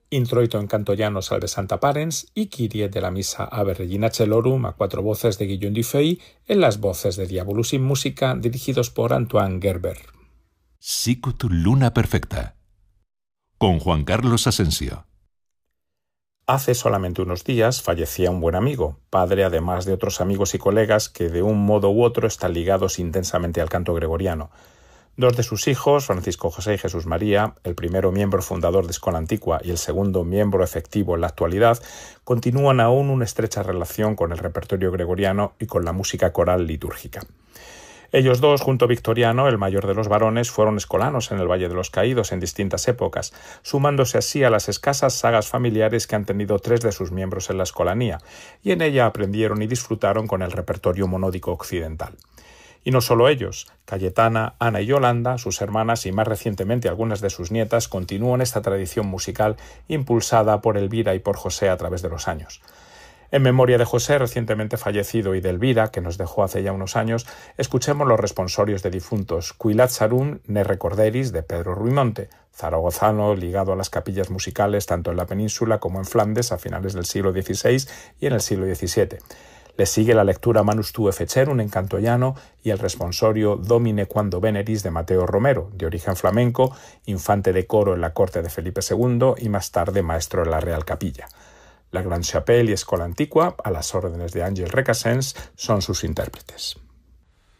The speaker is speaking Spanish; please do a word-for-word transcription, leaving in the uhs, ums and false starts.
Introito en canto llano Salve Santa Parens y Kyrie de la misa Ave Regina Celorum a cuatro voces de Guillaume Dufay en las voces de Diabolus in Musica dirigidos por Antoine Gerber. Sicut Luna Perfecta con Juan Carlos Asensio. Hace solamente unos días fallecía un buen amigo, padre además de otros amigos y colegas que de un modo u otro están ligados intensamente al canto gregoriano. Dos de sus hijos, Francisco José y Jesús María, el primero miembro fundador de Escola Antigua y el segundo miembro efectivo en la actualidad, continúan aún una estrecha relación con el repertorio gregoriano y con la música coral litúrgica. Ellos dos, junto a Victoriano, el mayor de los varones, fueron escolanos en el Valle de los Caídos en distintas épocas, sumándose así a las escasas sagas familiares que han tenido tres de sus miembros en la escolanía, y en ella aprendieron y disfrutaron con el repertorio monódico occidental. Y no solo ellos, Cayetana, Ana y Yolanda, sus hermanas y más recientemente algunas de sus nietas, continúan esta tradición musical impulsada por Elvira y por José a través de los años. En memoria de José, recientemente fallecido, y de Elvira, que nos dejó hace ya unos años, escuchemos los responsorios de difuntos, Qui Lazzarum ne recorderis, de Pedro Ruimonte, zaragozano ligado a las capillas musicales tanto en la península como en Flandes a finales del siglo dieciséis y en el siglo diecisiete. Le sigue la lectura Manus tue fecerum en cantollano y el responsorio Domine quando veneris de Mateo Romero, de origen flamenco, infante de coro en la corte de Felipe segundo y más tarde maestro en la Real Capilla. La Grande Chapelle y Escola Antigua, a las órdenes de Ángel Recasens, son sus intérpretes.